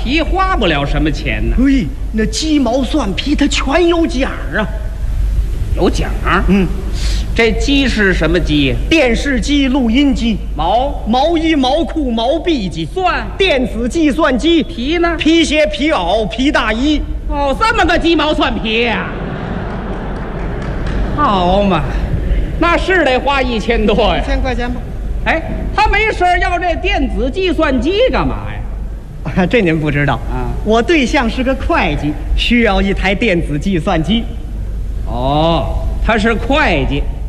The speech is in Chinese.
皮花不了什么钱呢。 嘿，那鸡毛蒜皮它全有奖啊！ 有奖？这鸡是什么鸡？ 电视机、录音机、毛衣、毛裤、毛臂机、电子计算机、 皮呢？ 皮鞋、皮袄、皮大衣。 哦，这么个鸡毛蒜皮呀！好嘛，那是得花1000多呀 ，1000块钱吧。 哎，他没事要这电子计算机干嘛呀？ 这您不知道啊？ 我对象是个会计，需要一台电子计算机。 哦，他是会计。